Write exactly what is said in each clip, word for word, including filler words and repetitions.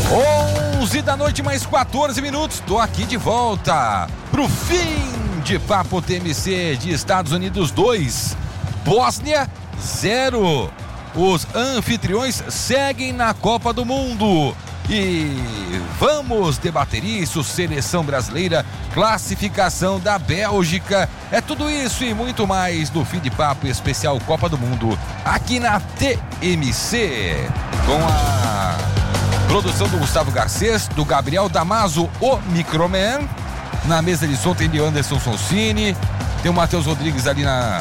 onze da noite, mais quatorze minutos. Tô aqui de volta pro fim de Papo T M C de Estados Unidos dois, Bósnia zero. Os anfitriões seguem na Copa do Mundo. E vamos debater isso, seleção brasileira, classificação da Bélgica, é tudo isso e muito mais no Fim de Papo especial Copa do Mundo, aqui na T M C, com a produção do Gustavo Garcês, do Gabriel Damaso, o Microman. Na mesa de som tem de Anderson Sonsini, tem o Matheus Rodrigues ali na...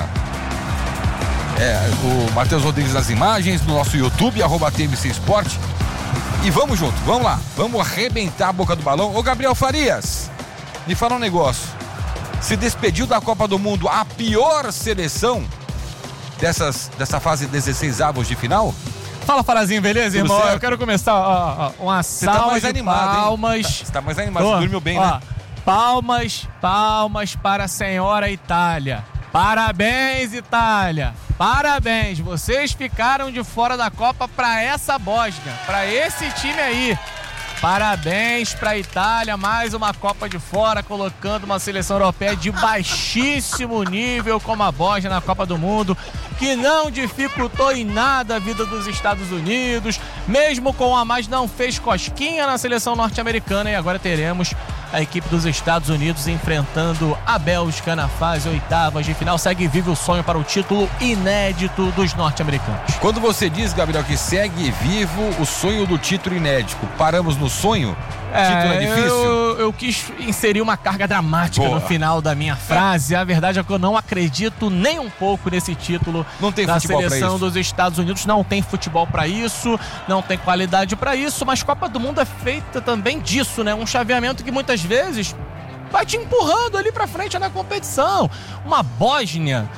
É, o Matheus Rodrigues nas imagens, no nosso YouTube, arroba T M C Esporte. E vamos junto, vamos lá, vamos arrebentar a boca do balão. Ô Gabriel Farias, me fala um negócio. Se despediu da Copa do Mundo a pior seleção dessas, dessa fase dezesseis avos de final? Fala, Farazinho, beleza, Tudo irmão? certo? Eu quero começar, ó, ó, uma Você salva tá mais de animado, palmas. hein? Você tá mais animado, Ó, você dormiu bem, ó, né? Palmas, palmas para a senhora Itália. Parabéns, Itália. Parabéns. Vocês ficaram de fora da Copa para essa Bósnia, para esse time aí. Parabéns para a Itália, mais uma Copa de fora, colocando uma seleção europeia de baixíssimo nível como a Bósnia na Copa do Mundo, que não dificultou em nada a vida dos Estados Unidos, mesmo com a mais não fez cosquinha na seleção norte-americana. E agora teremos a equipe dos Estados Unidos enfrentando a Bélgica na fase oitavas de final. Segue vivo o sonho para o título inédito dos norte-americanos. Quando você diz, Gabriel, que segue vivo o sonho do título inédito, paramos no sonho? É, título é difícil? Eu, eu quis inserir uma carga dramática Boa. no final da minha frase. A verdade é que eu não acredito nem um pouco nesse título Não tem da futebol pra seleção isso. dos Estados Unidos. Não tem futebol pra isso, não tem qualidade pra isso, mas Copa do Mundo é feita também disso, né? Um chaveamento que muitas vezes vai te empurrando ali pra frente na competição. Uma Bósnia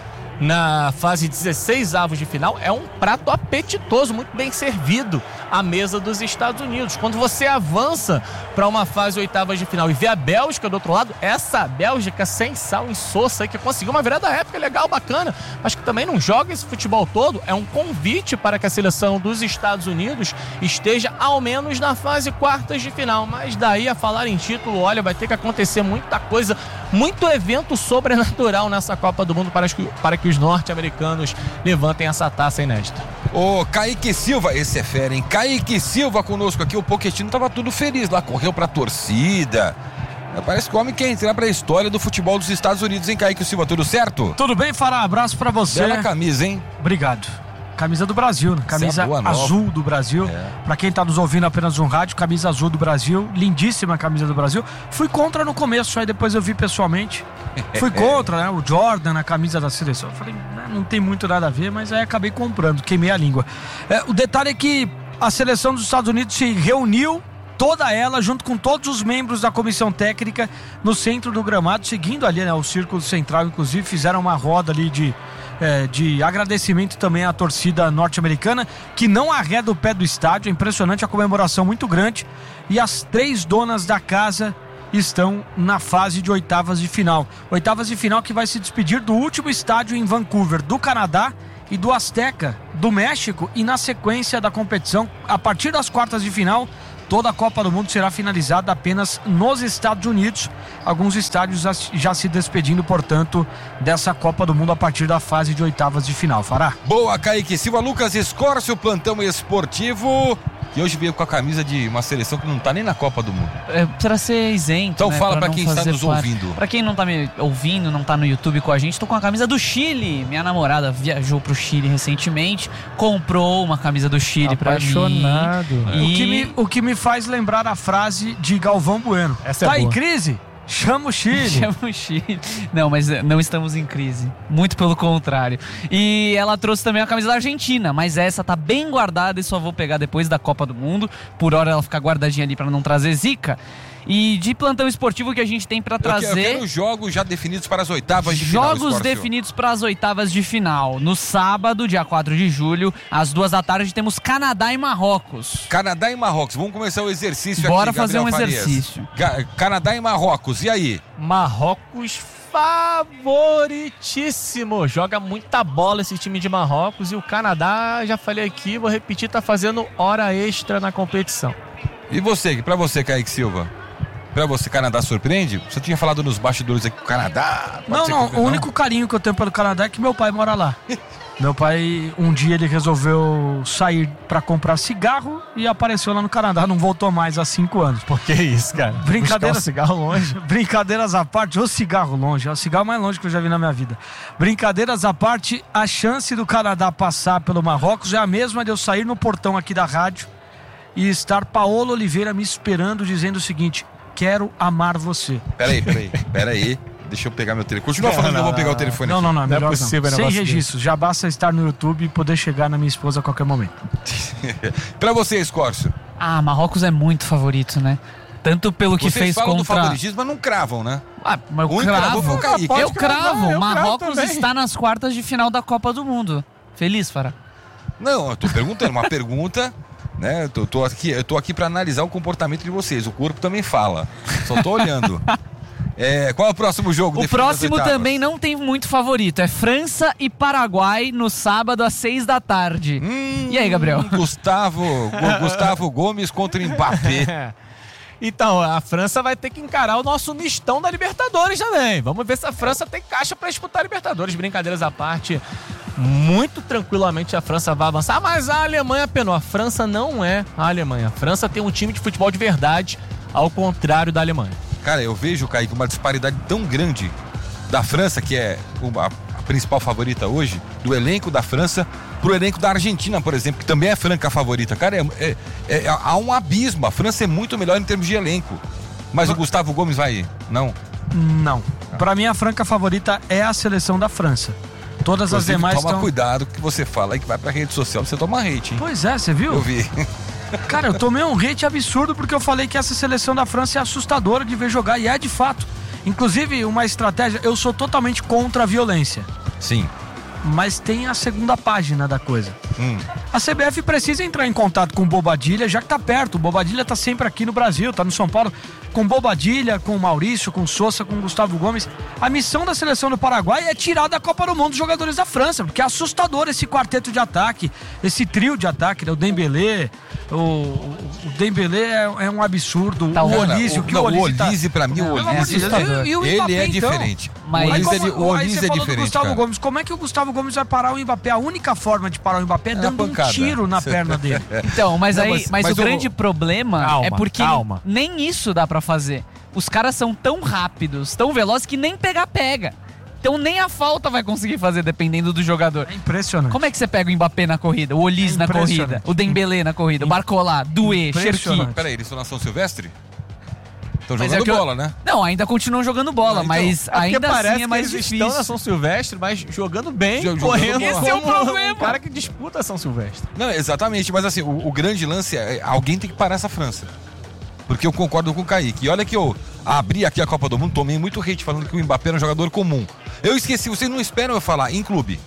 na fase dezesseis avos de final é um prato apetitoso, muito bem servido à mesa dos Estados Unidos. Quando você avança para uma fase oitavas de final e vê a Bélgica do outro lado, essa Bélgica sem sal em soça, que conseguiu uma virada épica legal, bacana, mas que também não joga esse futebol todo, é um convite para que a seleção dos Estados Unidos esteja ao menos na fase quartas de final. Mas daí a falar em título, olha, vai ter que acontecer muita coisa, muito evento sobrenatural nessa Copa do Mundo para, as, para que os norte-americanos levantem essa taça inédita. Ô, Kaique Silva, esse é fera, hein? Kaique Silva conosco aqui, o Pochettino tava tudo feliz lá, correu pra torcida. Parece que o homem quer entrar pra história do futebol dos Estados Unidos, hein, Kaique Silva? Tudo certo? Tudo bem, Fará? Abraço pra você. Bela camisa, hein? Obrigado. Camisa do Brasil, né? Camisa boa, azul do Brasil. É. Pra quem tá nos ouvindo apenas no rádio, camisa azul do Brasil. Lindíssima camisa do Brasil. Fui contra no começo, aí depois eu vi pessoalmente. Fui contra, né? O Jordan na camisa da seleção. Eu falei, né, não tem muito nada a ver, mas aí acabei comprando, queimei a língua. É, o detalhe é que a seleção dos Estados Unidos se reuniu, toda ela, junto com todos os membros da comissão técnica, no centro do gramado, seguindo ali, né, o círculo central, inclusive, fizeram uma roda ali de, é, de agradecimento também à torcida norte-americana, que não arreda o pé do estádio. É impressionante, a comemoração muito grande, e as três donas da casa estão na fase de oitavas de final. Oitavas de final que vai se despedir do último estádio em Vancouver, do Canadá, e do Azteca, do México, e na sequência da competição, a partir das quartas de final, toda a Copa do Mundo será finalizada apenas nos Estados Unidos. Alguns estádios já se despedindo, portanto, dessa Copa do Mundo a partir da fase de oitavas de final. Fará? Boa, Kaique Silva. Lucas Escórcio, plantão esportivo, que hoje veio com a camisa de uma seleção que não tá nem na Copa do Mundo. É, pra ser isento. Então né, fala pra pra não quem está fazer nos parte. ouvindo. Pra quem não tá me ouvindo, não tá no YouTube com a gente, tô com a camisa do Chile. Minha namorada viajou pro Chile recentemente, comprou uma camisa do Chile pra mim. Apaixonado. E... O, que me, o que me faz lembrar a frase de Galvão Bueno. Essa é tá em boa. crise? Chama o Chile. Chama o Chile. Não, mas não estamos em crise. Muito pelo contrário. E ela trouxe também a camisa da Argentina, mas essa tá bem guardada e só vou pegar depois da Copa do Mundo. Por hora ela fica guardadinha ali pra não trazer zica. E de plantão esportivo que a gente tem pra trazer... Eu quero, eu quero jogos já definidos para as oitavas de final. Jogos Escórcio. definidos para as oitavas de final. No sábado, dia quatro de julho, às duas da tarde, temos Canadá e Marrocos. Canadá e Marrocos. Vamos começar o exercício Bora aqui, fazer um Gabriel Farias. exercício. Ga- Canadá e Marrocos. E aí? Marrocos favoritíssimo. Joga muita bola esse time de Marrocos, e o Canadá, já falei aqui, vou repetir, tá fazendo hora extra na competição. E você, pra você, Kaique Silva? Pra você, Canadá surpreende? Você tinha falado nos bastidores aqui que o Canadá... Não, não, o único carinho que eu tenho pelo Canadá é que meu pai mora lá. Meu pai, um dia ele resolveu sair pra comprar cigarro e apareceu lá no Canadá, não voltou mais há cinco anos. Por que isso, cara? Brincadeiras, um cigarro longe. Brincadeiras à parte, o cigarro longe, é o cigarro mais longe que eu já vi na minha vida. Brincadeiras à parte, a chance do Canadá passar pelo Marrocos é a mesma de eu sair no portão aqui da rádio e estar Paolo Oliveira me esperando dizendo o seguinte: quero amar você. Peraí, peraí, peraí. Deixa eu pegar meu telefone. Continua falando que eu vou pegar o telefone Não, aqui. não, não, é melhor não é possível, não. Sem negócio registros, já basta estar no YouTube e poder chegar na minha esposa a qualquer momento. Pra você, Escórcio. Ah, Marrocos é muito favorito, né? Tanto pelo que Vocês fez falam do contra... favoritismo, mas não cravam, né? Ah, mas O eu único cravou foi o cravo. Kaique. Eu cravo. eu cravo Marrocos também. está nas quartas de final da Copa do Mundo. Feliz, Fará? Não, eu tô perguntando, uma pergunta, né? Eu tô, tô aqui, eu tô aqui pra analisar o comportamento de vocês. O corpo também fala. Só tô olhando. É, qual é o próximo jogo? O próximo também não tem muito favorito. É França e Paraguai no sábado às seis da tarde. Hum, E aí, Gabriel? Gustavo, Gu- Gustavo Gomes contra Mbappé. Então, a França vai ter que encarar o nosso mistão da Libertadores também. Vamos ver se a França tem caixa pra disputar a Libertadores. Brincadeiras à parte, muito tranquilamente a França vai avançar, mas a Alemanha penou. A França não é a Alemanha. A França tem um time de futebol de verdade, ao contrário da Alemanha. Cara, eu vejo, Kaique, uma disparidade tão grande da França, que é uma, a principal favorita hoje, do elenco da França, pro elenco da Argentina, por exemplo, que também é franca favorita. Cara, é, é, é, há um abismo. A França é muito melhor em termos de elenco. Mas o Gustavo Gomes vai... Não? Não. Pra mim, a franca favorita é a seleção da França. Todas as Inclusive, demais toma estão... cuidado com o que você fala aí, que vai pra rede social, você toma hate, hein? Pois é, você viu? Eu vi. Cara, eu tomei um hate absurdo porque eu falei que essa seleção da França é assustadora de ver jogar, e é de fato. Inclusive, uma estratégia, eu sou totalmente contra a violência, Sim. mas tem a segunda página da coisa. Hum. A C B F precisa entrar em contato com o Bobadilha, já que tá perto. O Bobadilha tá sempre aqui no Brasil, tá no São Paulo. Com o Bobadilha, com o Maurício, com o Sousa, com o Gustavo Gomes. A missão da seleção do Paraguai é tirar da Copa do Mundo os jogadores da França, porque é assustador esse quarteto de ataque, esse trio de ataque, né? O Dembélé, o, o, o Dembélé é, é um absurdo. Tá, o cara, Olise, o, o, que não, o Olise, o Olise, tá... pra mim, o Pelo amor de Olise, Deus, e o ele Mbappé, é então? diferente. Mas- o Aí, Olise, é, como- di- o aí Olise você é falou do diferente, Gustavo cara. Gomes. Como é que o Gustavo Gomes vai parar o Mbappé? A única forma de parar o Mbappé é na dando um pancada. tiro na perna dele. Então, mas Não, aí, mas- mas, mas o eu- grande problema Calma, é porque calma. nem isso dá pra fazer. Os caras são tão rápidos, tão velozes que nem pegar pega. Então nem a falta vai conseguir fazer dependendo do jogador. É impressionante. Como é que você pega o Mbappé na corrida, o Olise É na impressionante. corrida, o Dembélé na corrida, o Barcola, Doué, Cherki? Impressionante. Peraí, eles estão na São Silvestre? Estão Mas jogando é que eu- bola, né? Não, ainda continuam jogando bola, Ah, então. mas É porque ainda parece assim é que mais eles difícil. estão na São Silvestre, mas jogando bem, Jogando correndo bola. Esse é o como problema. um cara que disputa a São Silvestre. Não, exatamente, mas assim, o, o grande lance é alguém tem que parar essa França. Porque eu concordo com o Kaique. E olha que eu abri aqui a Copa do Mundo, tomei muito hate falando que o Mbappé era um jogador comum. Eu esqueci, vocês não esperam eu falar em clube.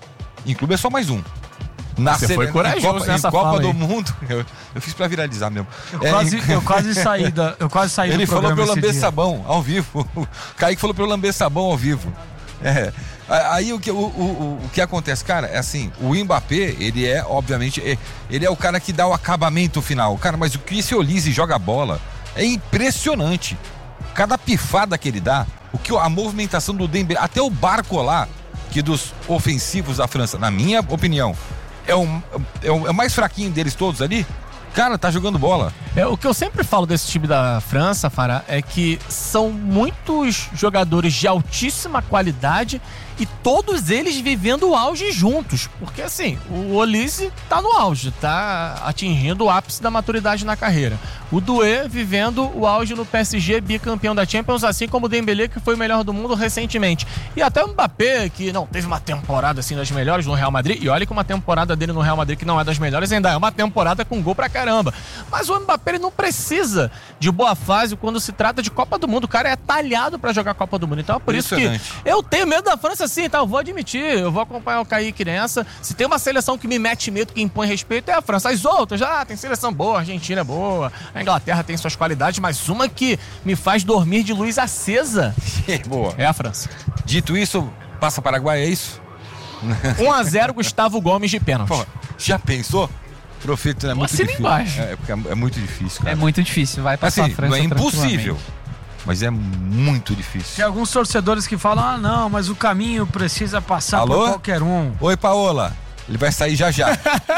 Em clube é só mais um. Na Você sele- foi em corajoso Copa, nessa em Copa fala do aí. Mundo. Eu, eu fiz pra viralizar mesmo. Eu, É, quase, em- eu quase saí da, eu quase saí Ele do falou pra programa eu lamber esse dia. sabão ao vivo. O Kaique falou pra eu lamber sabão ao vivo. É. Aí o que, o, o, o que acontece, cara, é assim, o Mbappé, ele é, obviamente, é- ele é o cara que dá o acabamento final. Cara, mas o que esse Olise joga bola é impressionante. Cada pifada que ele dá, o que a movimentação do Dembélé, até o Barcola, que dos ofensivos da França, na minha opinião, é o, é o, é o mais fraquinho deles todos ali. Cara, tá jogando bola. É, o que eu sempre falo desse time da França, Fará, é que são muitos jogadores de altíssima qualidade e todos eles vivendo o auge juntos. Porque assim, o Olise tá no auge, tá atingindo o ápice da maturidade na carreira. O Doué vivendo o auge no P S G, bicampeão da Champions, assim como o Dembélé, que foi o melhor do mundo recentemente. E até o Mbappé, que não teve uma temporada assim das melhores no Real Madrid, e olha que uma temporada dele no Real Madrid que não é das melhores, ainda é uma temporada com gol pra caramba. Mas o Mbappé ele não precisa de boa fase quando se trata de Copa do Mundo. O cara é talhado pra jogar Copa do Mundo. Então é por isso que Impressionante. eu tenho medo da França sim, tá? Eu vou admitir, eu vou acompanhar o Kaique nessa. Se tem uma seleção que me mete medo, que impõe respeito, é a França. As outras, já tem seleção boa, a Argentina é boa, a Inglaterra tem suas qualidades, mas uma que me faz dormir de luz acesa Boa. é a França. Dito isso, passa Paraguai, é isso? um a zero Gustavo Gomes de pênalti. Pô, já pensou? Profeta, é muito assina difícil. embaixo. É, porque é, é muito difícil, cara. É muito difícil, vai passar assim, a França não é impossível, tranquilamente. mas é muito difícil. Tem alguns torcedores que falam, ah não, mas o caminho precisa passar Alô? por qualquer um. Oi, Paola. Ele vai sair já já.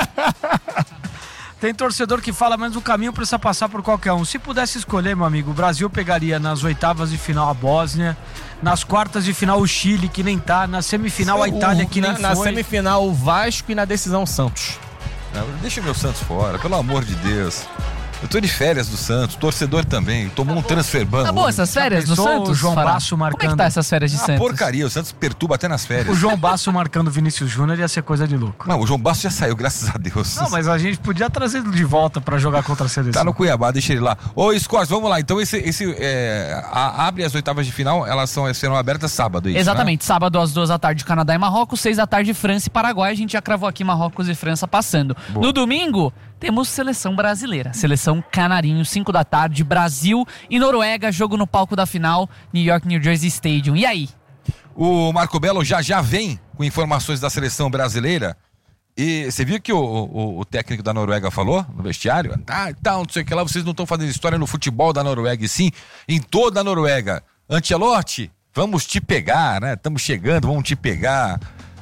Tem torcedor que fala, mas o caminho precisa passar por qualquer um. Se pudesse escolher, meu amigo, o Brasil pegaria nas oitavas de final a Bósnia, nas quartas de final o Chile, que nem tá, na semifinal a Itália, que nem na, na foi. semifinal o Vasco e na decisão o Santos. Não, deixa meu Santos fora, pelo amor de Deus. Eu tô de férias do Santos, torcedor também. Tomou um transfer ban. Tá boa essas férias no pensou Santos? o João Fará? Basso Como é que marcando? tá essas férias de Uma Santos? porcaria, o Santos perturba até nas O férias. João Basso marcando o Vinícius Júnior ia ser coisa de louco. Não, o João Basso já saiu, graças a Deus. Não, mas a gente podia trazer ele de volta pra jogar contra a seleção. Tá no Cuiabá, deixa ele lá. Ô, Scores, vamos lá. Então, esse, esse é, a, abre as oitavas de final, elas são, serão abertas sábado, isso, Exatamente, sábado às duas da tarde Canadá e Marrocos, seis da tarde França e Paraguai, a gente já cravou aqui Marrocos e França passando. Boa. No domingo, temos seleção brasileira, seleção Canarinho, cinco da tarde, Brasil e Noruega, jogo no palco da final, New York, New Jersey Stadium. E aí? O Marco Belo já já vem com informações da seleção brasileira. E você viu que o, o, o técnico da Noruega falou no vestiário? Ah, então, não sei o que lá, vocês não estão fazendo história no futebol da Noruega, e sim em toda a Noruega. Ancelotti, vamos te pegar, né? Estamos chegando, vamos te pegar.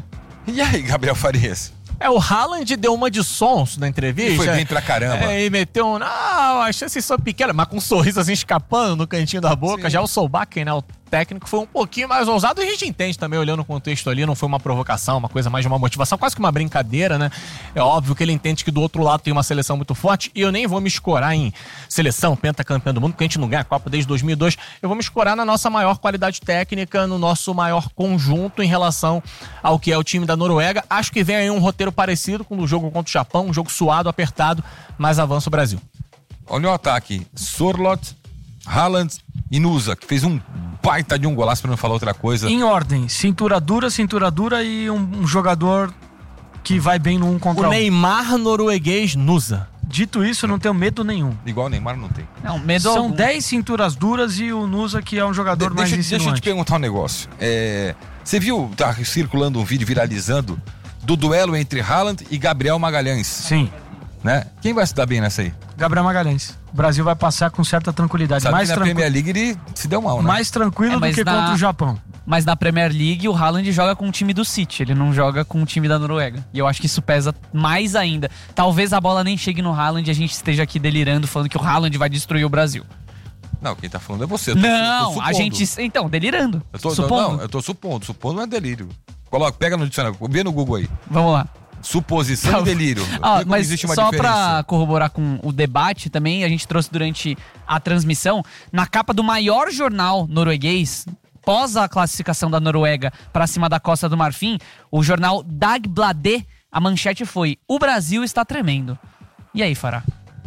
E aí, Gabriel Farias? É, o Haaland deu uma de sons na entrevista. E foi bem pra caramba. É, e meteu um, não, as chances são pequenas, mas com um sorriso assim escapando no cantinho da boca. Sim. Já o Solbakken, né, o técnico, foi um pouquinho mais ousado e a gente entende também, olhando o contexto ali, não foi uma provocação, uma coisa mais de uma motivação, quase que uma brincadeira, né? É óbvio que ele entende que do outro lado tem uma seleção muito forte e eu nem vou me escorar em seleção, pentacampeão do mundo, porque a gente não ganha a Copa desde dois mil e dois. Eu vou me escorar na nossa maior qualidade técnica, no nosso maior conjunto em relação ao que é o time da Noruega. Acho que vem aí um roteiro parecido com o jogo contra o Japão, um jogo suado, apertado, mas avança o Brasil. Olha o ataque. Sorloth, Haaland e Nusa, que fez um baita de um golaço, pra não falar outra coisa. Em ordem, cintura dura, cintura dura e um, um jogador que vai bem no um contra O um. Neymar norueguês Nusa. Dito isso, eu não tenho medo nenhum. Igual o Neymar não tem. Não, medo São algum. dez cinturas duras e o Nusa, que é um jogador De- mais deixa, insinuante. deixa eu te perguntar um negócio. É, você viu, tá circulando um vídeo viralizando do duelo entre Haaland e Gabriel Magalhães, Sim, né? Quem vai se dar bem nessa aí? Gabriel Magalhães. O Brasil vai passar com certa tranquilidade. Sabe mais, que na tranqui- Premier League ele se deu mal, né? mais tranquilo É, do mas que na- contra o Japão. Mas na Premier League o Haaland joga com o time do City, ele não joga com o time da Noruega. E eu acho que isso pesa mais ainda. Talvez a bola nem chegue no Haaland e a gente esteja aqui delirando, falando que o Haaland vai destruir o Brasil. Não, quem tá falando é você. Eu tô- tô Não, supondo. a gente... Então, delirando. Eu tô, supondo. Não, eu tô supondo. Supondo não é delírio. Coloca, pega no dicionário, vê no Google aí. Vamos lá. Suposição Tá. e delírio. Ah, Vê como mas existe uma só diferença. pra corroborar com o debate também, a gente trouxe durante a transmissão, na capa do maior jornal norueguês, pós a classificação da Noruega pra cima da Costa do Marfim, o jornal Dagbladet, a manchete foi: o Brasil está tremendo. E aí, Fará?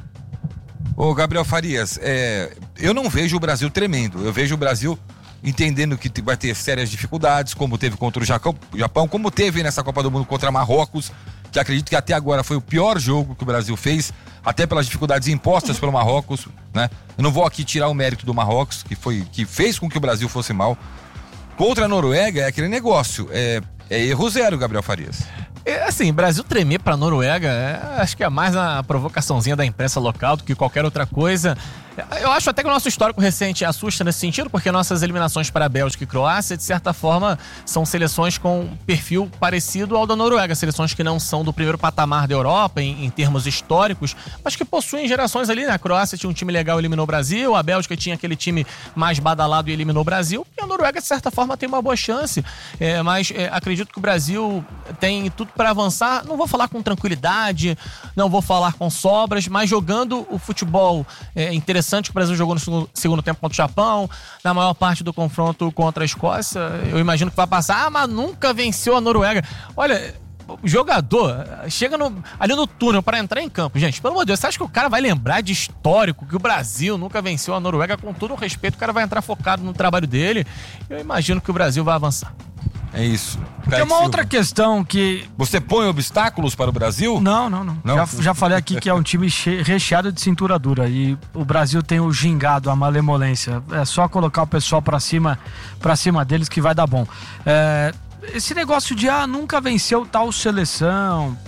Ô, Gabriel Farias, é, eu não vejo o Brasil tremendo. Eu vejo o Brasil entendendo que vai ter sérias dificuldades, como teve contra o Japão, Japão, como teve nessa Copa do Mundo contra Marrocos, que acredito que até agora foi o pior jogo que o Brasil fez, até pelas dificuldades impostas pelo Marrocos, né? Eu não vou aqui tirar o mérito do Marrocos, que, foi, que fez com que o Brasil fosse mal. Contra a Noruega é aquele negócio, é, é erro zero, Gabriel Farias. É, assim, Brasil tremer pra Noruega, é, acho que é mais a provocaçãozinha da imprensa local do que qualquer outra coisa. Eu acho até que o nosso histórico recente assusta nesse sentido, porque nossas eliminações para a Bélgica e Croácia, de certa forma, são seleções com perfil parecido ao da Noruega, seleções que não são do primeiro patamar da Europa em, em termos históricos, mas que possuem gerações ali, né? A Croácia tinha um time legal e eliminou o Brasil, a Bélgica tinha aquele time mais badalado e eliminou o Brasil, e a Noruega, de certa forma, tem uma boa chance, é, mas é, acredito que o Brasil tem tudo para avançar. Não vou falar com tranquilidade, não vou falar com sobras, mas jogando o futebol é, interessante que o Brasil jogou no segundo tempo contra o Japão, na maior parte do confronto contra a Escócia, eu imagino que vai passar. Ah, mas nunca venceu a Noruega. Olha, o jogador chega no, ali no túnel para entrar em campo. Gente, pelo amor de Deus, você acha que o cara vai lembrar de histórico que o Brasil nunca venceu a Noruega? Com todo o respeito, o cara vai entrar focado no trabalho dele. Eu imagino que o Brasil vai avançar. É isso. Tem Kaique uma Silva. outra questão que... Você põe obstáculos para o Brasil? Não, não, não. Não? Já, já falei aqui que é um time che- recheado de cintura dura e o Brasil tem o gingado, a malemolência. É só colocar o pessoal pra cima, pra cima deles que vai dar bom. É, esse negócio de, ah, nunca venceu tal seleção...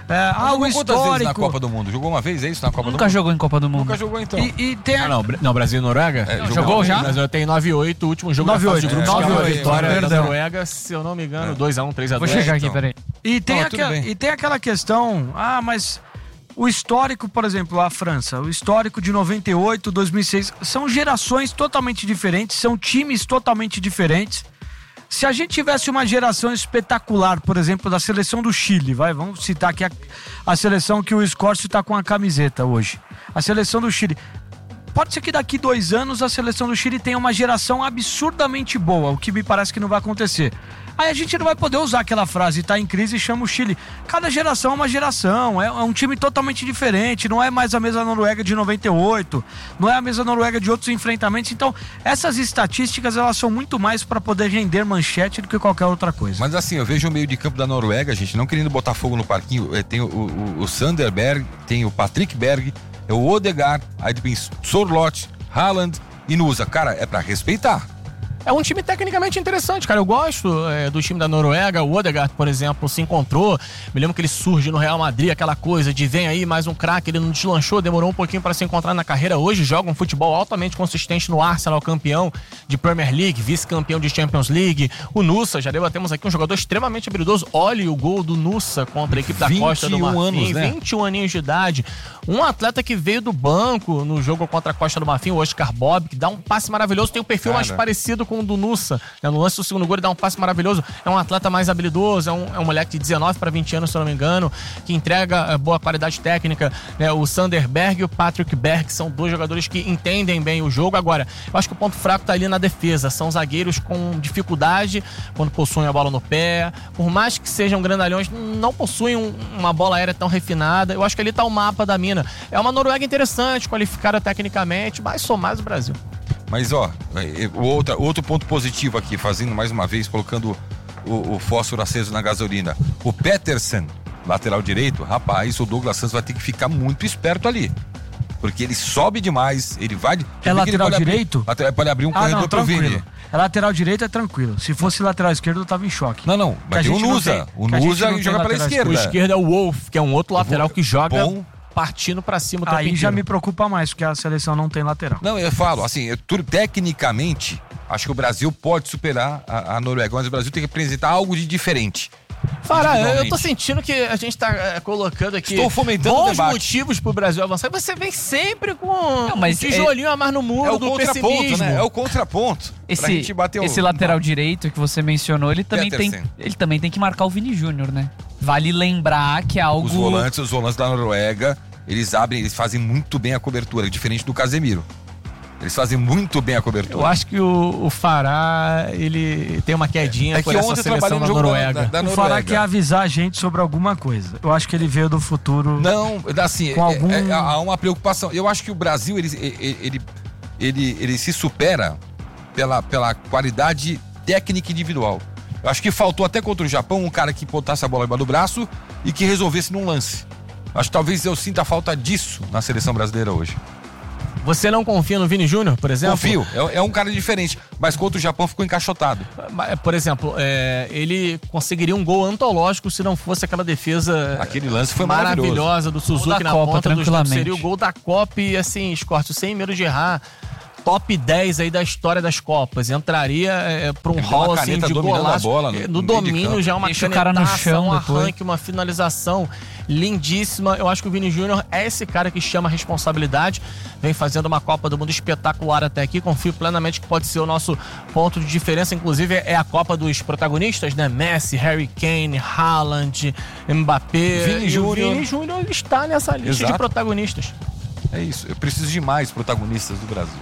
É, ah, o Jogou quantas vezes histórico. na Copa do Mundo? Jogou uma vez, é isso, na Copa Nunca do Mundo? jogou em Copa do Mundo. Nunca jogou, então. E, e tem a... Ah, não, Bra- não, Brasil e Noruega? É, Não, jogou jogou já? já? O Brasil tem nove a oito, o último jogo nove a da fase oito, de grupos, nove a que é uma oito, vitória da perdão. Noruega, se eu não me engano, dois a um, três a Vou dois. chegar aqui, então. peraí. E tem, Não, tudo aquela, bem. e tem aquela questão, ah, mas o histórico, por exemplo, a França, o histórico de noventa e oito, dois mil e seis, são gerações totalmente diferentes, são times totalmente diferentes. Se a gente tivesse uma geração espetacular, por exemplo, da seleção do Chile, vai, vamos citar aqui a, a seleção que o Scorcio está com a camiseta hoje. A seleção do Chile. Pode ser que daqui dois anos a seleção do Chile tenha uma geração absurdamente boa, o que me parece que não vai acontecer. Aí a gente não vai poder usar aquela frase, tá em crise e chama o Chile. Cada geração é uma geração, é, é um time totalmente diferente, não é mais a mesma Noruega de noventa e oito, não é a mesma Noruega de outros enfrentamentos. Então, essas estatísticas, elas são muito mais para poder render manchete do que qualquer outra coisa. Mas assim, eu vejo o meio de campo da Noruega, gente, não querendo botar fogo no parquinho, é, tem o, o, o Sanderberg, tem o Patrick Berg, é o Odegaard, aí tem Sorloth, Haaland e Nusa. Cara, é pra respeitar. É um time tecnicamente interessante, cara. Eu gosto é, do time da Noruega. O Odegaard, por exemplo, se encontrou. Me lembro que ele surge no Real Madrid, aquela coisa de vem aí mais um craque. Ele não deslanchou, demorou um pouquinho para se encontrar na carreira. Hoje joga um futebol altamente consistente no Arsenal, campeão de Premier League, vice-campeão de Champions League. O Nusa, já debatemos aqui, um jogador extremamente habilidoso. Olhe o gol do Nusa contra a equipe da Costa do Marfim. anos, né? vinte e um aninhos de idade. Um atleta que veio do banco no jogo contra a Costa do Marfim, o Oscar Bob, que dá um passe maravilhoso. Tem um perfil Cara. mais parecido com o do Nusa. No lance do segundo gol ele dá um passe maravilhoso. É um atleta mais habilidoso, é um, é um moleque de dezenove para vinte anos, se eu não me engano, que entrega é, boa qualidade técnica. Né? O Sanderberg e o Patrick Berg são dois jogadores que entendem bem o jogo. Agora, eu acho que o ponto fraco tá ali na defesa. São zagueiros com dificuldade quando possuem a bola no pé. Por mais que sejam grandalhões, não possuem um, uma bola aérea tão refinada. Eu acho que ali tá o mapa da mina. É uma Noruega interessante, qualificada tecnicamente, mas sou mais o Brasil. Mas ó, o outro, outro ponto positivo aqui, fazendo mais uma vez, colocando o, o fósforo aceso na gasolina. O Petersen, lateral direito, rapaz, o Douglas Santos vai ter que ficar muito esperto ali. Porque ele sobe demais, ele vai... É lateral ele direito? Abrir, pode abrir um Ah, corredor não, pro Vini. tranquilo. É lateral direito, é tranquilo. Se fosse lateral esquerdo, eu tava em choque. Não, não, Que a mas tem o gente não Nusa. tem- O que a gente Nusa não tem joga pela lateral esquerda. O esquerdo é o Wolf, que é um outro lateral que joga Bom. partindo pra cima o tempo Aí já inteiro. me preocupa mais, porque a seleção não tem lateral. Não, eu falo, assim, eu, tu- tecnicamente, acho que o Brasil pode superar a, a Noruega, mas o Brasil tem que apresentar algo de diferente. Fará, eu tô individualmente. sentindo que a gente tá é, colocando aqui Estou fomentando o bons debate. motivos pro Brasil avançar. E você vem sempre com Não, mas um tijolinho a mais no muro É o do contraponto, pessimismo. né? É o contraponto. Pra Esse, gente bater o... esse lateral direito que você mencionou, ele também, tem, Petersen. ele também tem que marcar o Vini Júnior, né? Vale lembrar que é algo... Os volantes, os volantes da Noruega, eles abrem, eles fazem muito bem a cobertura, diferente do Casemiro. Eles fazem muito bem a cobertura. Eu acho que o, o Fará, ele tem uma quedinha É que por essa ontem eu seleção trabalhei da no jogo da- Noruega. da- da O Noruega. Fará quer avisar a gente sobre alguma coisa. Eu acho que ele veio do futuro. Não, assim, Com é- algum- é- há uma preocupação. Eu acho que o Brasil, ele, ele, ele, ele, ele se supera pela, pela qualidade técnica individual. Eu acho que faltou até contra o Japão um cara que botasse a bola embaixo do braço e que resolvesse num lance. Acho que talvez eu sinta falta disso na seleção brasileira hoje. Você não confia no Vini Júnior, por exemplo? Confio, é, é um cara diferente, mas contra o Japão ficou encaixotado. Por exemplo, é, ele conseguiria um gol antológico se não fosse aquela defesa Aquele lance foi maravilhoso. maravilhosa do Suzuki da na Copa, ponta dos dedos. tranquilamente. Seria o gol da Copa e assim, Scorcio, sem medo de errar. Top dez aí da história das Copas. Entraria é, pra um Ele deu uma hall assim caneta de dominando a golaço. bola no- É, no no meio de domínio campo. já uma Deixa o cara no chão um depois. arranque, uma finalização lindíssima. Eu acho que o Vini Júnior é esse cara que chama a responsabilidade. Vem fazendo uma Copa do Mundo espetacular até aqui. Confio plenamente que pode ser o nosso ponto de diferença. Inclusive, é a Copa dos protagonistas, né? Messi, Harry Kane, Haaland, Mbappé. Vini E o Júnior. Vini Júnior está nessa lista Exato. de protagonistas. É isso, eu preciso de mais protagonistas do Brasil.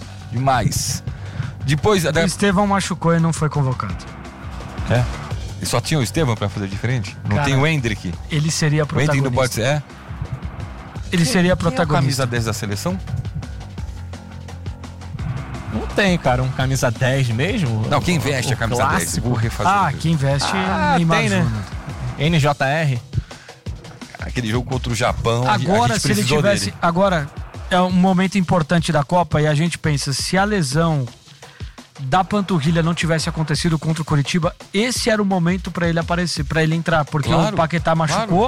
Demais. Depois, O Estevão machucou e não foi convocado. É. E só tinha o Estevam pra fazer diferente? Não Cara, tem o Hendrick? Ele seria O Hendrick não protagonista. pode ser, é? Ele seria Quem é o protagonista. camisa dez da seleção? Não tem, cara, um camisa dez mesmo? Não, quem veste O a camisa dez? clássico? Vou refazer. Ah, quem veste Ah, é Neymar tem, né? Júnior. N J R? Aquele jogo contra o Japão, a Agora, gente se ele precisou tivesse. dele. Agora, é um momento importante da Copa e a gente pensa, se a lesão da panturrilha não tivesse acontecido contra o Coritiba, esse era o momento pra ele aparecer, pra ele entrar, porque Claro, o Paquetá machucou,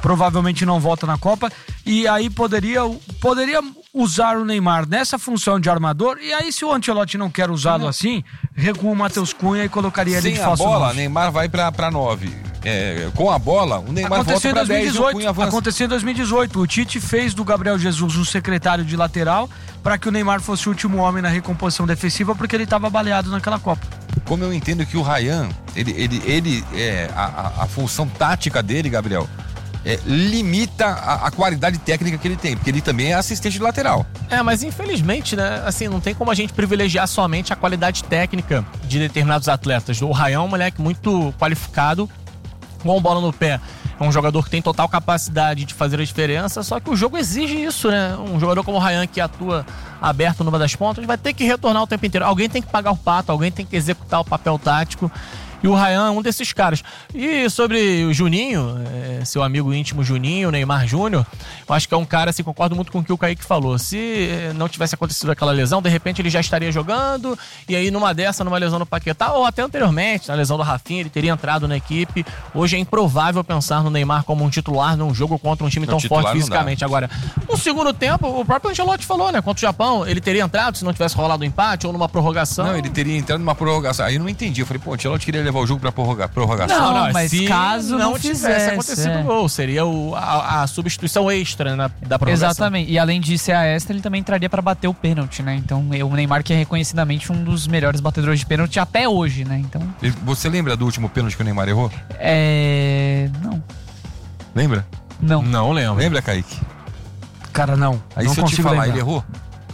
provavelmente não volta na Copa, e aí poderia, poderia usar o Neymar nessa função de armador, e aí se o Ancelotti não quer usá-lo assim, recua o Matheus Cunha e colocaria ele de Sem a falso bola, nove. Neymar vai pra, pra nove. É, com a bola, o Neymar Aconteceu em volta pra dois mil e dez e o Cunha dezoito. avança. Aconteceu em dois mil e dezoito. O Tite fez do Gabriel Jesus um secretário de lateral para que o Neymar fosse o último homem na recomposição defensiva, porque ele estava baleado naquela Copa. Como eu entendo que o Ryan, ele, ele, ele é, a, a, a função tática dele, Gabriel, é, limita a, a qualidade técnica que ele tem, porque ele também é assistente de lateral. É, mas infelizmente, né, assim, não tem como a gente privilegiar somente a qualidade técnica de determinados atletas. O Ryan é um moleque muito qualificado, com bola no pé. É um jogador que tem total capacidade de fazer a diferença, só que o jogo exige isso, né? Um jogador como o Ryan, que atua aberto numa das pontas, vai ter que retornar o tempo inteiro. Alguém tem que pagar o pato, alguém tem que executar o papel tático. E o Ryan é um desses caras. E sobre o Juninho, é, seu amigo íntimo Juninho, Neymar Júnior, eu acho que é um cara, assim, concordo muito com o que o Kaique falou. Se não tivesse acontecido aquela lesão, de repente ele já estaria jogando, e aí numa dessa, numa lesão no Paquetá, ou até anteriormente, na lesão do Rafinha, ele teria entrado na equipe. Hoje é improvável pensar no Neymar como um titular num jogo contra um time Não, tão titular forte não fisicamente. dá. Agora, no segundo tempo, o próprio Ancelotti falou, né? Contra o Japão, ele teria entrado se não tivesse rolado um empate ou numa prorrogação. Não, ele teria entrado numa prorrogação. Aí eu não entendi. Eu falei, pô, o Ancelotti queria levar o jogo pra prorroga- prorrogação. Não, mas se caso não tivesse fizesse, acontecido é. o gol, seria o, a, a substituição extra na, da prorrogação. Exatamente. E além de ser a extra, ele também entraria pra bater o pênalti, né? Então, o Neymar que é reconhecidamente um dos melhores batedores de pênalti até hoje, né? Então, Ele- Você lembra do último pênalti que o Neymar errou? é... Não. Lembra? Não. Não lembro. Lembra, Kaique? Cara, não. Aí não se eu te consigo falar, lembrar. ele errou?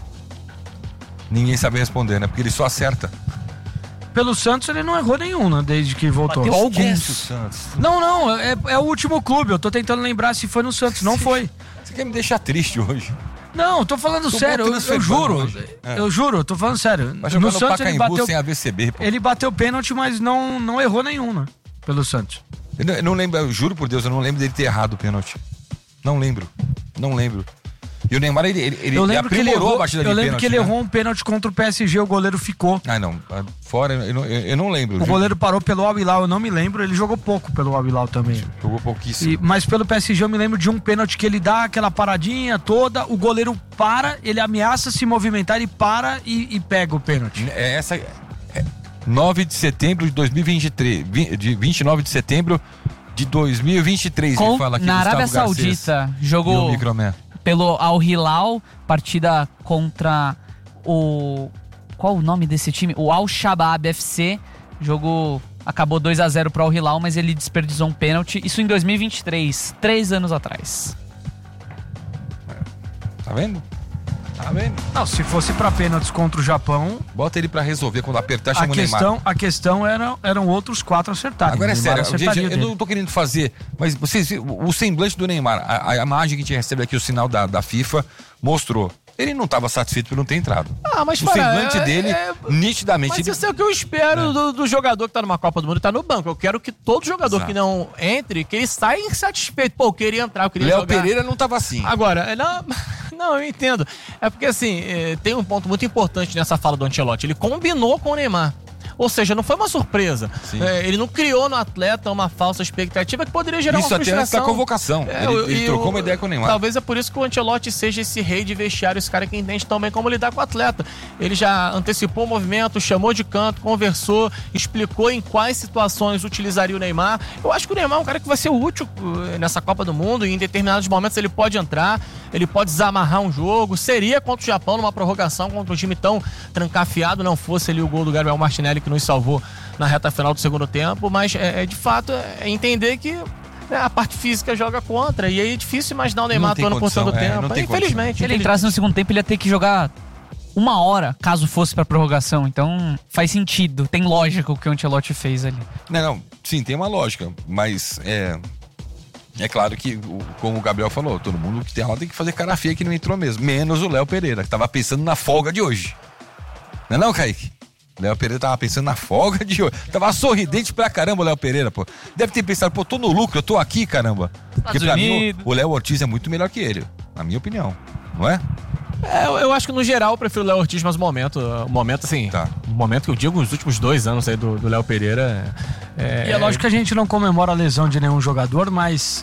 Ninguém sabe responder, né? Porque ele só acerta. Pelo Santos ele não errou nenhum, né? Desde que voltou. Bateu Esquece o Santos. Não, não, é, é o último clube. Eu tô tentando lembrar se foi no Santos. Não foi. Você quer me deixar triste hoje? Não, tô falando Tô sério, eu, botando eu esse juro. hoje. É. Eu juro, tô falando sério. Vai jogar No no Santos ele Pacaembu bateu, sem A V C B, pô. ele bateu pênalti, mas não, não errou nenhum, né? Pelo Santos. Eu não, eu não lembro, eu juro por Deus, eu não lembro dele ter errado o pênalti. Não lembro. Não lembro. E o Neymar, ele, ele, ele Eu lembro que ele aprimorou errou, a batida eu de lembro pênalti, que ele né? errou um pênalti contra o P S G, o goleiro ficou. Ah, não. Fora, eu não, eu, eu não lembro. O Juro. goleiro parou pelo Al Hilal, eu não me lembro. Ele jogou pouco pelo Al Hilal também. Jogou pouquíssimo. E- mas pelo P S G eu me lembro de um pênalti que ele dá aquela paradinha toda, o goleiro para, ele ameaça se movimentar, ele para e, e pega o pênalti. É essa... É nove de setembro de dois mil e vinte e três. vi- De vinte e nove de setembro de dois mil e vinte e três. Com, Ele fala aqui, na Gustavo Arábia Garcês. Saudita, E o jogou Microman. pelo Al Hilal, partida contra o... Qual o nome desse time? O Al Shabaab F C. Jogo acabou dois a zero pro Al Hilal, mas ele desperdiçou um pênalti. Isso em dois mil e vinte e três, três anos atrás. Tá vendo? Tá vendo? Não, se fosse pra pênaltis contra o Japão, Bota ele pra resolver. Quando apertar, a chama o Neymar. questão, a questão era, eram outros quatro acertarem. Agora é O Neymar sério, gente, acertaria eu dele. não tô querendo fazer, mas vocês viram, o semblante do Neymar, a, a imagem que a gente recebe aqui, o sinal da, da FIFA, mostrou. Ele não estava satisfeito por não ter entrado. Ah, mas O para, semblante é- dele, é- nitidamente. Mas ele- isso é o que eu espero do, do jogador que tá numa Copa do Mundo e tá no banco. Eu quero que todo jogador Exato. que não entre, que ele saia insatisfeito. Pô, eu queria entrar, eu queria Léo jogar. Pereira não estava assim. Agora, não, não, eu entendo. É porque, assim, é, tem um ponto muito importante nessa fala do Ancelotti. Ele combinou com o Neymar. Ou seja, não foi uma surpresa. Sim. É, ele não criou no atleta uma falsa expectativa que poderia gerar Isso uma até antes frustração. da convocação. É, ele eu- ele e trocou eu- uma ideia com o Neymar. Talvez é por isso que o Ancelotti seja esse rei de vestiário, esse cara que entende tão bem como lidar com o atleta. Ele já antecipou o movimento, chamou de canto, conversou, explicou em quais situações utilizaria o Neymar. Eu acho que o Neymar é um cara que vai ser útil uh, nessa Copa do Mundo e em determinados momentos ele pode entrar, ele pode desamarrar um jogo. Seria contra o Japão numa prorrogação, contra um time tão trancafiado, não fosse ali o gol do Gabriel Martinelli que nos salvou na reta final do segundo tempo, mas é, é, de fato é entender que né, a parte física joga contra, e aí é difícil imaginar o Neymar Não tem atuando por todo o condição, é, tempo. não tem Infelizmente. Se ele infelizmente. entrasse no segundo tempo, ele ia ter que jogar uma hora, caso fosse pra prorrogação. Então, faz sentido, tem lógica o que o Ancelotti fez ali. Não, não, sim, tem uma lógica, mas é. É claro que, o- como o Gabriel falou, todo mundo que tem lá tem que fazer cara feia que não entrou mesmo. Menos o Léo Pereira, que tava pensando na folga de hoje. Não é não, Kaique? Léo Pereira tava pensando na folga de hoje. Tava sorridente pra caramba o Léo Pereira, pô. Deve ter pensado, pô, tô no lucro, eu tô aqui, caramba. Porque pra mim, Unidos. o- o Léo Ortiz é muito melhor que ele, na minha opinião. Não é? É, eu, eu acho que no geral eu prefiro o Léo Ortiz, mas o momento, o momento assim, Tá. o momento que eu digo, os últimos dois anos aí do do Léo Pereira. É, E é lógico que a gente não comemora a lesão de nenhum jogador, mas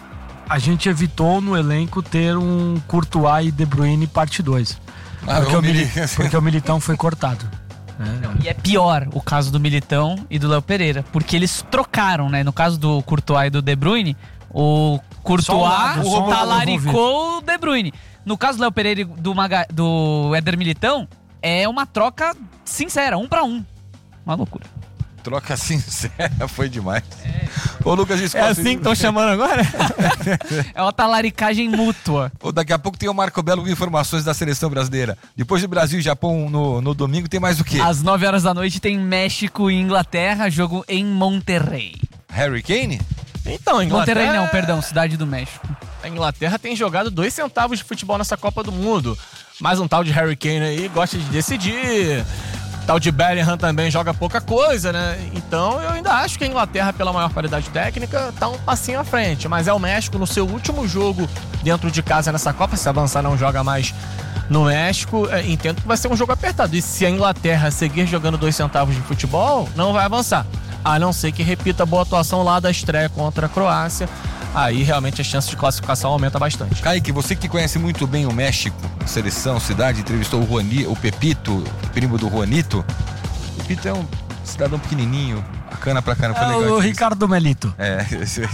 a gente evitou no elenco ter um Courtois e De Bruyne parte dois. Ah, porque, o o Mili... Mili- porque o Militão foi cortado. É. E é pior o caso do Militão e do Léo Pereira, porque eles trocaram, né? No caso do Courtois e do De Bruyne, o Courtois Só um lado, só um lado talaricou o De Bruyne. No caso do Léo Pereira e do, Maga... do Éder Militão, é uma troca sincera, um pra um. Uma loucura. Troca sincera, foi demais. Ô, Lucas É Escócia, assim que estão chamando agora? É uma talaricagem mútua. Ô, daqui a pouco tem o Marco Belo com informações da seleção brasileira. Depois do Brasil e Japão no, no domingo, tem mais o quê? Às nove horas da noite tem México e Inglaterra, jogo em Monterrey. Harry Kane? Então, a Inglaterra... Monterrey não, perdão, Cidade do México. A Inglaterra tem jogado dois centavos de futebol nessa Copa do Mundo. Mais um tal de Harry Kane aí gosta de decidir. Tal de Bellingham também joga pouca coisa, né? Então eu ainda acho que a Inglaterra, pela maior qualidade técnica, tá um passinho à frente. Mas é o México no seu último jogo dentro de casa nessa Copa. Se avançar, não joga mais no México. É, entendo que vai ser um jogo apertado. E se a Inglaterra seguir jogando dois centavos de futebol, não vai avançar. A não ser que repita a boa atuação lá da estreia contra a Croácia. Aí realmente a chance de classificação aumenta bastante. Kaique, você que conhece muito bem o México, seleção, cidade, entrevistou o, Juani, o Pepito, primo do Juanito. O Pepito é um cidadão pequenininho, bacana pra caramba. Foi É legal o isso. Ricardo Melito. É,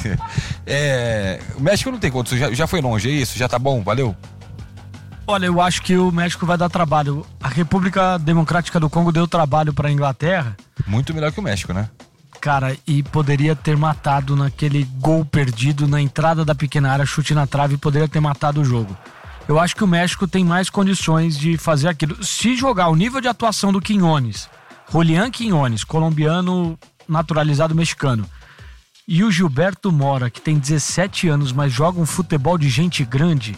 é, o México não tem condições, já, já foi longe, é isso? Já tá bom, valeu? Olha, eu acho que o México vai dar trabalho. A República Democrática do Congo deu trabalho para a Inglaterra, Muito melhor que o México, né? cara, e poderia ter matado naquele gol perdido na entrada da pequena área, chute na trave, poderia ter matado o jogo. Eu acho que o México tem mais condições de fazer aquilo. Se jogar o nível de atuação do Quiñones, Julián Quiñones, colombiano naturalizado mexicano, e o Gilberto Mora, que tem dezessete anos, mas joga um futebol de gente grande,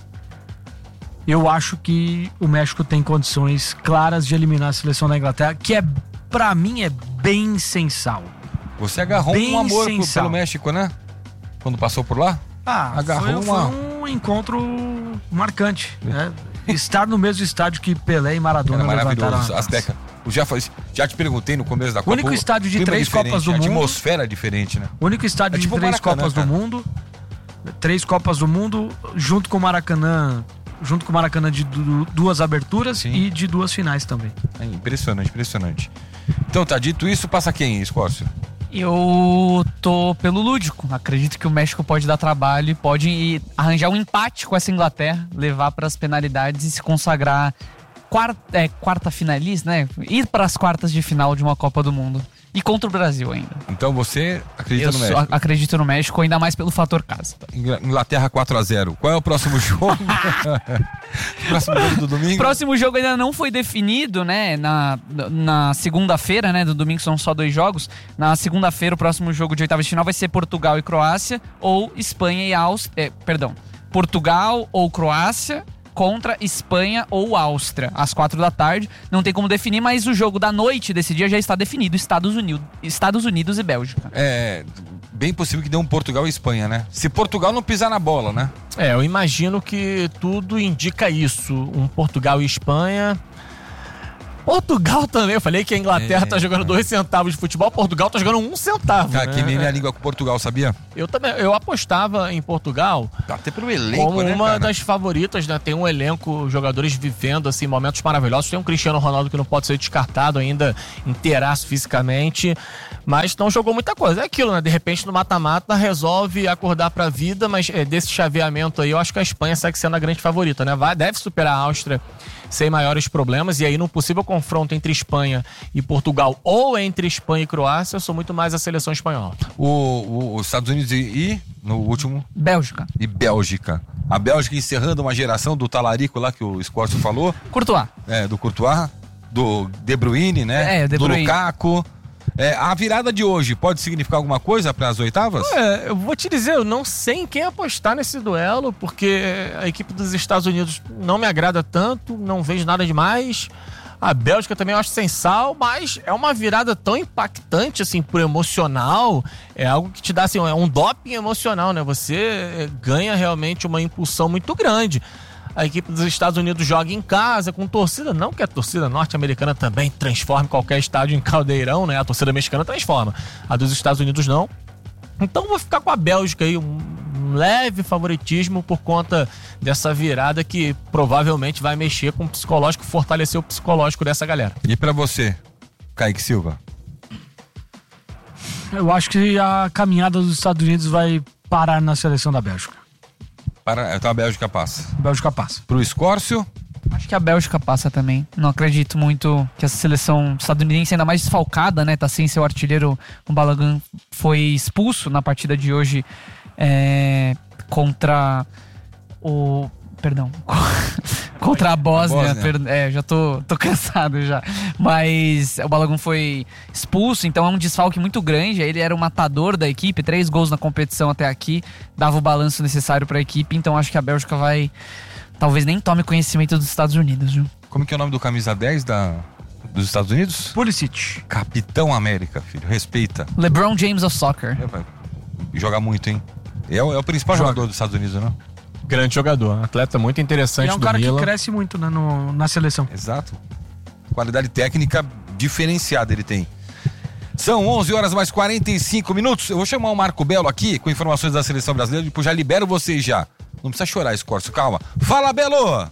eu acho que o México tem condições claras de eliminar a seleção da Inglaterra, que é, pra mim, é bem sensal. Você agarrou Bem um amor sem pro- sal. pelo México, né? Quando passou por lá? Ah, Agarrou foi, uma- foi um encontro marcante, né? Estar no mesmo estádio que Pelé e Maradona Era levantaram maravilhoso. a taça. Azteca. Eu já, falei- já te perguntei no começo da Copa. único estádio de clima três diferente, Copas do a Mundo. atmosfera é diferente, né? O único estádio É tipo de três Maracanã, Copas cara. do Mundo, três Copas do Mundo, junto com o Maracanã, junto com o Maracanã de du- duas aberturas Sim. e de duas finais também. É impressionante, impressionante. Então, tá dito isso, passa quem, Escócio? Eu tô pelo lúdico. Acredito que o México pode dar trabalho e pode ir arranjar um empate com essa Inglaterra, levar para as penalidades e se consagrar quarta, é, quarta finalista, né? Ir para as quartas de final de uma Copa do Mundo. E contra o Brasil ainda. Então você acredita Eu no só México? acredito no México, ainda mais pelo fator casa. Ingl- Inglaterra quatro a zero. Qual é o próximo jogo? Próximo jogo do domingo? Próximo jogo ainda não foi definido, né? Na, na segunda-feira, né? Do domingo são só dois jogos. Na segunda-feira, o próximo jogo de oitavas de final vai ser Portugal e Croácia ou Espanha e Áustria. É, perdão. Portugal ou Croácia contra Espanha ou Áustria, às quatro da tarde. Não tem como definir, mas o jogo da noite desse dia já está definido. Estados Unidos, Estados Unidos e Bélgica. É bem possível que dê um Portugal e Espanha, né? Se Portugal não pisar na bola, né? É, eu imagino que tudo indica isso. Um Portugal e Espanha. Portugal também. Eu falei que a Inglaterra É, tá jogando dois centavos de futebol. Portugal tá jogando um centavo. Cara, né? que nem minha língua com Portugal, sabia? Eu também. Eu apostava em Portugal Até pelo elenco, como né, uma cara? das favoritas, né? Tem um elenco, jogadores vivendo assim momentos maravilhosos. Tem um Cristiano Ronaldo que não pode ser descartado ainda, inteiraço fisicamente, mas não jogou muita coisa. É aquilo, né? De repente no mata-mata resolve acordar pra vida, mas é, desse chaveamento aí eu acho que a Espanha segue sendo a grande favorita, né? Vai, deve superar a Áustria sem maiores problemas, e aí no possível confronto entre Espanha e Portugal ou entre Espanha e Croácia, eu sou muito mais a seleção espanhola. O, o- os Estados Unidos e, e, no último, Bélgica. e Bélgica. A Bélgica encerrando uma geração do talarico lá que o Escócio falou, Courtois. é, do Courtois, do De Bruyne, né? É, De do Bruyne. Lukaku. É, a virada de hoje pode significar alguma coisa para as oitavas? É, eu vou te dizer, eu não sei em quem apostar nesse duelo, porque a equipe dos Estados Unidos não me agrada tanto, não vejo nada demais. A Bélgica também eu acho sem sal, mas é uma virada tão impactante, assim, pro emocional. É algo que te dá, assim, é um doping emocional, né? Você ganha realmente uma impulsão muito grande. A equipe dos Estados Unidos joga em casa, com torcida. Não que a torcida norte-americana também transforme qualquer estádio em caldeirão, né? A torcida mexicana transforma. A dos Estados Unidos não. Então vou ficar com a Bélgica aí. Um um leve favoritismo por conta dessa virada que provavelmente vai mexer com o psicológico, fortalecer o psicológico dessa galera. E pra você, Kaique Silva? Eu acho que a caminhada dos Estados Unidos vai parar na seleção da Bélgica. Para, então a Bélgica passa. A Bélgica passa. Pro Escórcio? Acho que a Bélgica passa também. Não acredito muito que essa seleção estadunidense, ainda mais desfalcada, né? Tá sem seu artilheiro. O Balogun foi expulso na partida de hoje é, contra o... Perdão. Contra a Bósnia. A Bósnia. Per, é, já tô, tô cansado já. Mas o Balogun foi expulso, então é um desfalque muito grande. Ele era o matador da equipe, três gols na competição até aqui. Dava o balanço necessário pra equipe, então acho que a Bélgica vai... Talvez nem tome conhecimento dos Estados Unidos, viu? Como que é o nome do camisa dez da, dos Estados Unidos? Pulisic. Capitão América, filho. Respeita. LeBron James of Soccer. É, vai jogar muito, hein? É o, é o principal Joga. jogador dos Estados Unidos, não? Grande jogador, um atleta muito interessante E é um do cara Milan. que cresce muito, né, no, na seleção. Exato. Qualidade técnica diferenciada ele tem. São onze horas mais quarenta e cinco minutos. Eu vou chamar o Marco Belo aqui com informações da seleção brasileira. Depois já libero vocês já. Não precisa chorar, Escórcio, calma. Fala, Belo!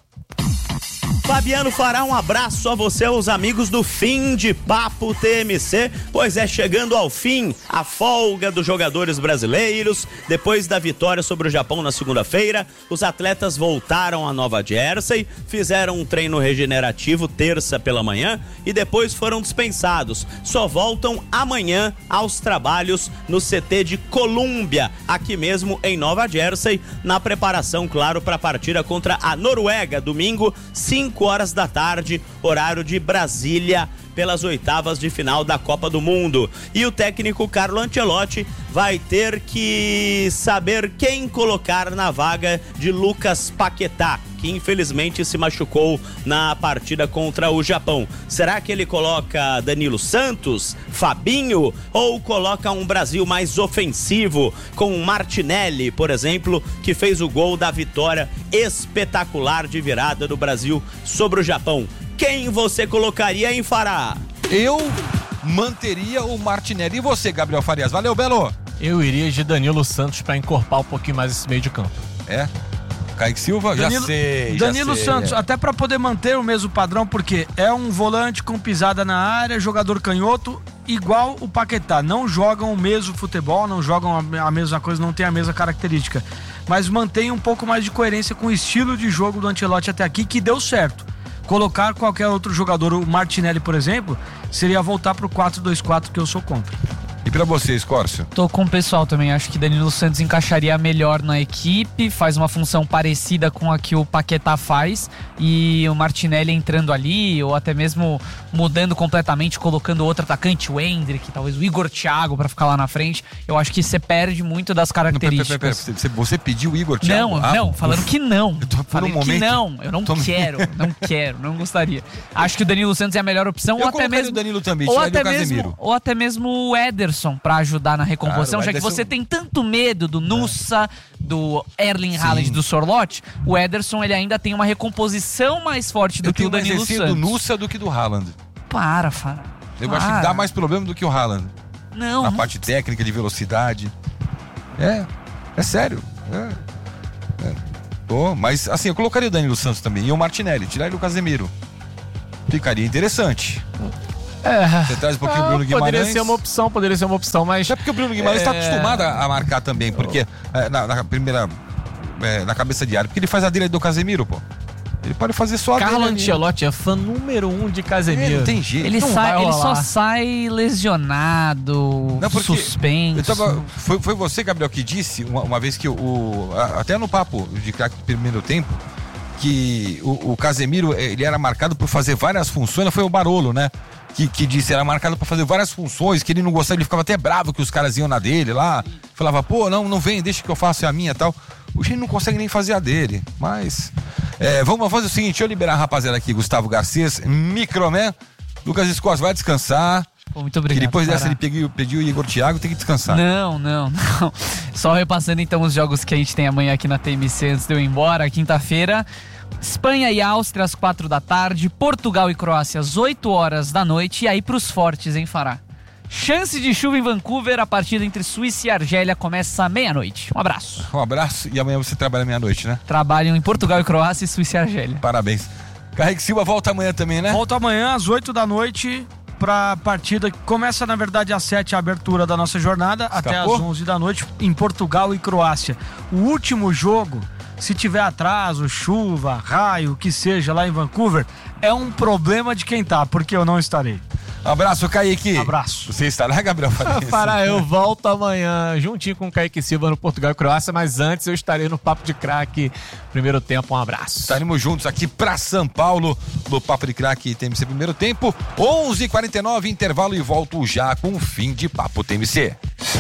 Fabiano fará um abraço a você, aos amigos do Fim de Papo T M C, pois é chegando ao fim a folga dos jogadores brasileiros. Depois da vitória sobre o Japão na segunda-feira, os atletas voltaram a Nova Jersey, fizeram um treino regenerativo terça pela manhã e depois foram dispensados. Só voltam amanhã aos trabalhos no C T de Colômbia, aqui mesmo em Nova Jersey, na preparação, claro, para a partida contra a Noruega, domingo, cinco horas da tarde, horário de Brasília, pelas oitavas de final da Copa do Mundo. E o técnico Carlo Ancelotti vai ter que saber quem colocar na vaga de Lucas Paquetá, que infelizmente se machucou na partida contra o Japão. Será que ele coloca Danilo Santos, Fabinho, ou coloca um Brasil mais ofensivo, com Martinelli, por exemplo, que fez o gol da vitória espetacular de virada do Brasil sobre o Japão? Quem você colocaria em Fará? Eu manteria o Martinelli. E você, Gabriel Farias? Valeu, Belo! Eu iria de Danilo Santos pra encorpar um pouquinho mais esse meio de campo. É? Kaique Silva? Danilo, já sei, Danilo já sei. Santos, até pra poder manter o mesmo padrão, porque é um volante com pisada na área, jogador canhoto, igual o Paquetá. Não jogam o mesmo futebol, não jogam a, a mesma coisa, não tem a mesma característica. Mas mantém um pouco mais de coerência com o estilo de jogo do Ancelotti até aqui, que deu certo. Colocar qualquer outro jogador, o Martinelli, por exemplo, seria voltar pro quatro dois quatro, que eu sou contra. E pra você, Escórcio? Tô com o pessoal também, acho que Danilo Santos encaixaria melhor na equipe, faz uma função parecida com a que o Paquetá faz, e o Martinelli entrando ali, ou até mesmo mudando completamente, colocando outro atacante, o Endrick, talvez o Igor Thiago pra ficar lá na frente. Eu acho que você perde muito das características. Não, pera, pera, pera. Você pediu o Igor Thiago? Não, ah, não, falando que não. Eu tô por Falei um que momento. não, eu não Tô- quero, não quero, não gostaria. Acho que o Danilo Santos é a melhor opção, Eu ou até colocaria mesmo o Danilo também, ou tiraria até o mesmo, Casemiro. ou até mesmo o Ederson pra ajudar na recomposição, Claro, o já que Ederson- você tem tanto medo do Nussa, do Erling Haaland, do Sorloth. O Ederson, ele ainda tem uma recomposição mais forte do Eu que o tenho mais Danilo receio Santos. do Nussa do que do Haaland. Para, Fara. Eu acho que Para. dá mais problema do que o Haaland. Não, Na não. parte técnica, de velocidade. É, é sério. É. É. Tô, mas assim, eu colocaria o Danilo Santos também. E o Martinelli, tiraria o Casemiro. Ficaria interessante. É. Você traz um pouquinho o Ah, Bruno Guimarães. Poderia ser uma opção, poderia ser uma opção, mas... Até porque o Bruno Guimarães está É. acostumado a a marcar também, porque é, na, na primeira. É, na cabeça de área, porque ele faz a dele do Casemiro, pô. Ele pode fazer só a Carlo dele ali. Ancelotti é fã número um de É, Casemiro. não tem jeito. Ele, Não sai, vai ele só rolar. sai lesionado, Não, porque suspenso. eu tava- foi, foi você, Gabriel, que disse uma, uma vez que o, o- a- até no papo de craque do primeiro tempo, que o, o Casemiro, ele era marcado por fazer várias funções. Foi o Barolo, né? Que, que disse, era marcado por fazer várias funções, que ele não gostava, ele ficava até bravo que os caras iam na dele lá. Falava, pô, não, não vem, deixa que eu faça a minha e tal. Hoje ele não consegue nem fazer a dele, mas... é, vamos fazer o seguinte, deixa eu liberar a rapaziada aqui, Gustavo Garcês, Microman, Lucas Escos vai descansar. Pô, muito Que obrigado. depois dessa Fara. ele pediu, pediu o Igor Thiago, tem que descansar. Não, não, não. Só repassando então os jogos que a gente tem amanhã aqui na T M C antes de eu ir embora. Quinta-feira, Espanha e Áustria às quatro da tarde, Portugal e Croácia às oito horas da noite. E aí pros fortes, hein, Fará? Chance de chuva em Vancouver, a partida entre Suíça e Argélia começa à meia-noite. Um abraço. Um abraço e amanhã você trabalha meia-noite, né? Trabalham em Portugal e Croácia e Suíça e Argélia. Parabéns. Kaique Silva volta amanhã também, né? Volta amanhã às oito da noite pra partida que começa, na verdade, às sete a abertura da nossa jornada, Escapou? até às onze da noite em Portugal e Croácia. O último jogo, se tiver atraso, chuva, raio, o que seja lá em Vancouver, é um problema de quem tá, porque eu não estarei. Abraço, Kaique. Abraço. Você estará, Gabriel Faria? Para, eu volto amanhã juntinho com o Kaique Silva no Portugal e Croácia, mas antes eu estarei no Papo de Craque. Primeiro tempo, um abraço. Estaremos juntos aqui pra São Paulo no Papo de Craque T M C primeiro tempo, onze e quarenta e nove, intervalo e volto já com o fim de Papo T M C.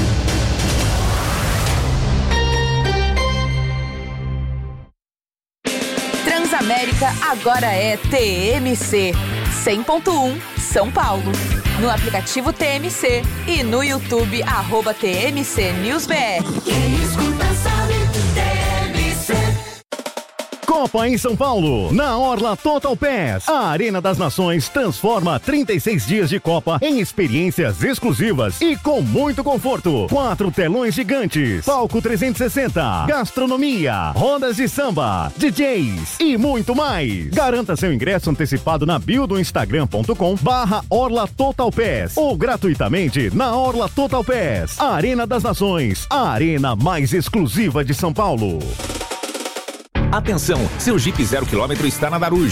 Transamérica agora é T M C cem ponto um São Paulo. No aplicativo T M C e no YouTube, arroba T M C News B R. Quem escuta sabe, T M C. Copa em São Paulo, na Orla Total Pass. A Arena das Nações transforma trinta e seis dias de Copa em experiências exclusivas e com muito conforto. Quatro telões gigantes, palco trezentos e sessenta, gastronomia, rodas de samba, D Js e muito mais. Garanta seu ingresso antecipado na bio do instagram ponto com barra Orla Total Pass ou gratuitamente na Orla Total Pass. A Arena das Nações, a arena mais exclusiva de São Paulo. Atenção, seu Jeep zero quilômetro está na Daruj.